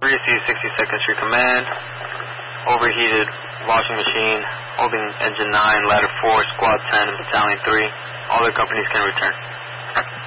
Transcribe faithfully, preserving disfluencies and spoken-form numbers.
received sixty-second Street Command. Overheated washing machine, holding engine nine, ladder four, squad ten, and battalion three. All their companies can return.